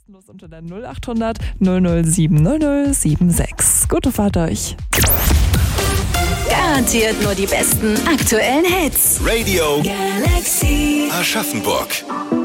kostenlos unter der 0800 007 0076. Gute Fahrt euch. Garantiert nur die besten aktuellen Hits. Radio Galaxy. Aschaffenburg.